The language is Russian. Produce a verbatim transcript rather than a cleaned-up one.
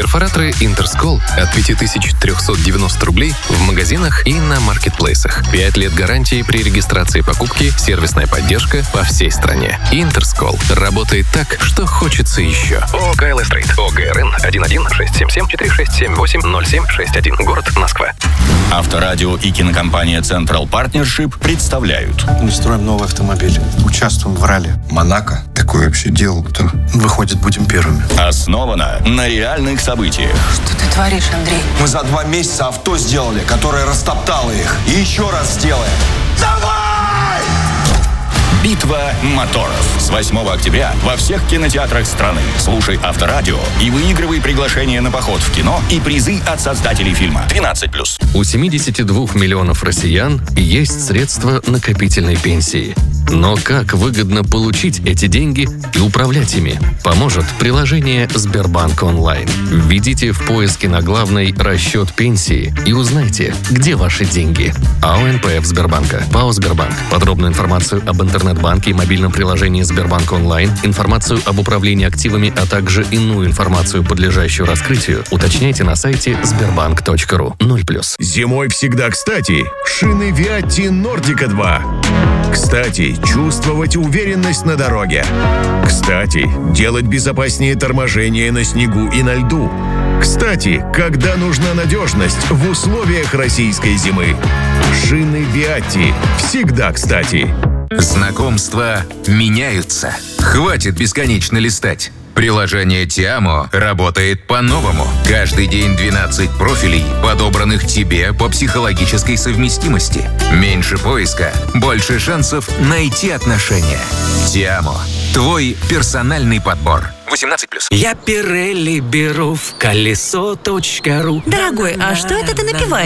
Перфораторы Интерскол от пять тысяч триста девяносто рублей в магазинах и на маркетплейсах. пять лет гарантии при регистрации покупки, сервисная поддержка по всей стране. Интерскол работает так, что хочется еще. ООО КЛ Стрейт. ОГРН один один шесть семь семь четыре шесть семь восемь ноль семь шесть один. Город Москва. Авторадио и кинокомпания Central Partnership представляют. Мы строим новый автомобиль. Участвуем в ралли. Монако? Такое вообще делал-то? Выходит, будем первыми. Основано на реальных событиях. Что ты творишь, Андрей? Мы за два месяца авто сделали, которое растоптало их. И еще раз сделаем. Давай! Битва моторов. С восьмого октября во всех кинотеатрах страны. Слушай Авторадио и выигрывай приглашение на поход в кино и призы от создателей фильма. двенадцать плюс. У семидесяти двух миллионов россиян есть средства накопительной пенсии. Но как выгодно получить эти деньги и управлять ими? Поможет приложение Сбербанк онлайн. Введите в поиске на главной «Расчет пенсии» и узнайте, где ваши деньги. АО НПФ Сбербанка. ПАО Сбербанк. Подробную информацию об интернет-банке и мобильном приложении Сбербанк онлайн, информацию об управлении активами, а также иную информацию, подлежащую раскрытию, уточняйте на сайте сбербанк точка ру. ноль плюс. Зимой всегда кстати. Шины Виатти Нордика два. Кстати, чувствовать уверенность на дороге. Кстати, делать безопаснее торможение на снегу и на льду. Кстати, когда нужна надежность в условиях российской зимы. Шины Виатти. Всегда кстати. Знакомства меняются. Хватит бесконечно листать. Приложение Тиамо работает по-новому. Каждый день двенадцать профилей, подобранных тебе по психологической совместимости. Меньше поиска, больше шансов найти отношения. Тиамо. Твой персональный подбор. восемнадцать плюс. Я Пирелли беру в колесо точка ру. Дорогой, а что это ты напиваешь?